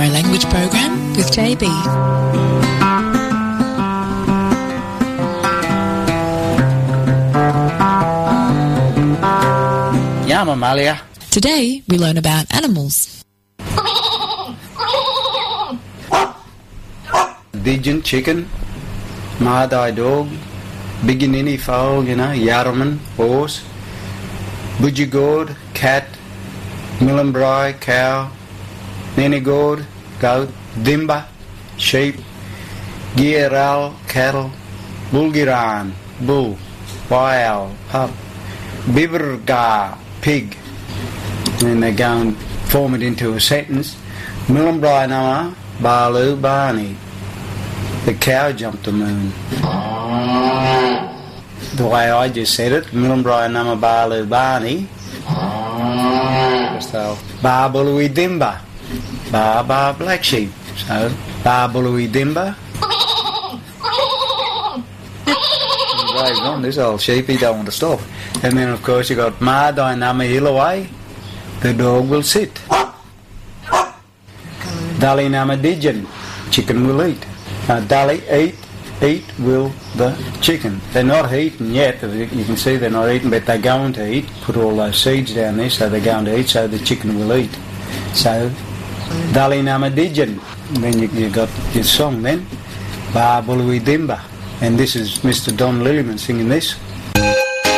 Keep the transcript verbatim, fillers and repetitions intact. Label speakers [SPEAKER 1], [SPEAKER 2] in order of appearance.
[SPEAKER 1] Story Language Program with J B.
[SPEAKER 2] Yeah, Mamalia.
[SPEAKER 1] Today we learn about animals.
[SPEAKER 2] Pigeon, chicken, Maadai dog, Biginini fowl, you know, Yarraman, horse, Budgie cat, Millenbry, cow, Nenigord, goat, Dimba, sheep, Gieral, cattle, Bulgiran, bull, Wild, pup, Bibergar, pig. And then they go and form it into a sentence. Millenbry nama, Balu, Barney. The cow jumped the moon. The way I just said it, Millenbry nama Balu Barney. So, Barbului Dimba. Bar bar black sheep. So, Barbului Dimba. Right on, this old sheep, he don't want to stop. And then of course you got Maadai nama Illaway. The dog will sit. Dali nama Dijan. Chicken will eat. Now, Dali, eat, eat will the chicken. They're not eating yet. You can see they're not eating, but they're going to eat. Put all those seeds down there, so they're going to eat, so the chicken will eat. So, Dali nama Dijan. Then you, you got your song then. Barbului Dimba. And this is Mister Don Lilliman singing this.